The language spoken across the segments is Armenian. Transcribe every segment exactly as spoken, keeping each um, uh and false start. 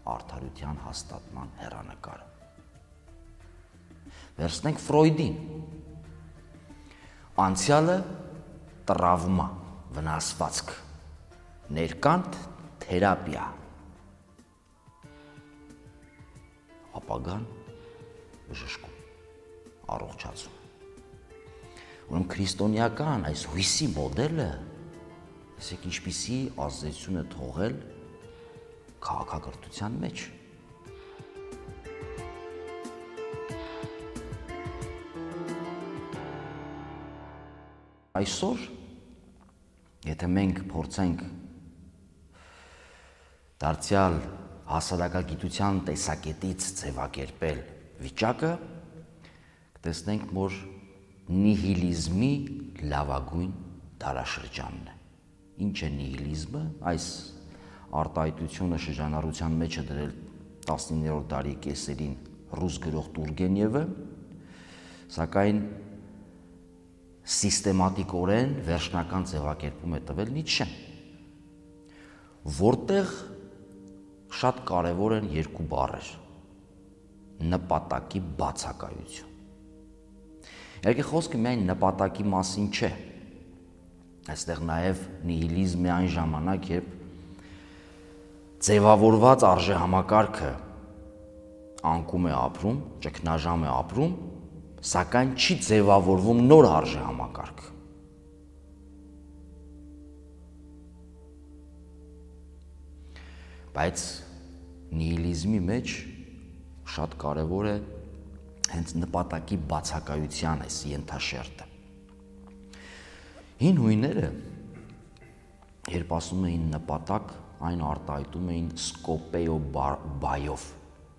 արդարության հաստատման հեռանկարը։ Վերցնենք Ֆրոյդին։ Անցյալը տրավմա, վնասվածք, ներկան թերապիա, ապագան բժշկում, առողջացում։ Ուրեմն քրիստոնեական այս հույսի մոդելը ասեք ինչպիսի ազդեցություն է թողել քաղաքակրթության մեջ։ Այսօր, եթե մենք փորձենք դարձյալ հասարակագիտության տեսակետից ձևակերպել վիճակը, կտեսնենք, որ նիհիլիզմի լավագույն դարաշրջանն է։ Ինչ է նիհիլիզմը, այս արտահայտությունը շրջանառության մեջ է դրել տասնիններորդ դարի կեսերին ռուս գրող Տուրգենևը, սակայն սիստեմատիկորեն վերջնական ձևակերպում է տվել Նիցշեն, որտեղ շատ կարևոր են երկու բառեր՝ նպատակի բացակայություն։ Իհարկե խոսքը միայն նպատակի մասին չէ, այստեղ նաև նիհիլիզմ է այն ժամանակ, երբ ձևավորված արժեհամակարգը անկում է ապրում, ճգնաժամ է ապրում, սակայն չի ձևավորվում նոր արժեհամակարգ։ Բայց նիհիլիզմի մեջ շատ կարևոր է հենց նպատակի բացակայության այս ենթաշերտը։ Հին հույները, երբ ասում էին նպատակ, այն արտահայտում էին սկոպեո բայով,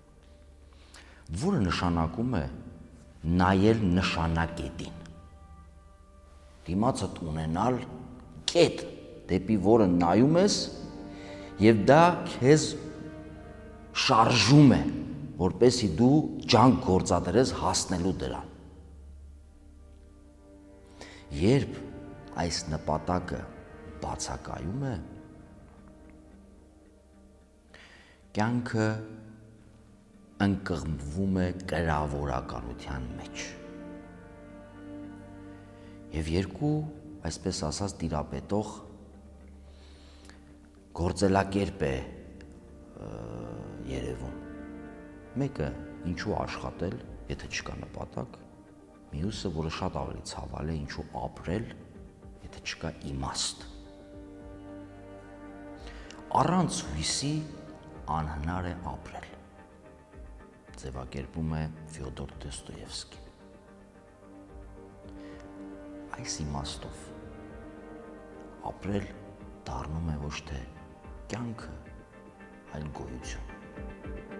որը նշանակում է նայել նշանակետին, դիմացդ ունենալ կետ, դեպի որը նայում ես, և դա քեզ շարժում է, որպեսզի դու ջանք գործադրես հասնելու դրան։ Երբ այս նպատակը բացակայում է, կյանքը ընկղմվում է կրավորականության մեջ։ Եվ երկու, այսպես ասած, տիրապետող գործելակերպ է երևում։ Մեկը ինչու աշխատել, եթե չկա նպատակ, մյուսը, որը շատ ավելի ցավալ է, ինչու ապրել, եթե չկա իմաստ։ Առանց հույսի անհնար է ապրել, ձևակերպում է Ֆյոդոր Դոստոևսկին։ Այս իմաստով ապրել դառնում է ոչ թե կյանքը, այլ գոյություն։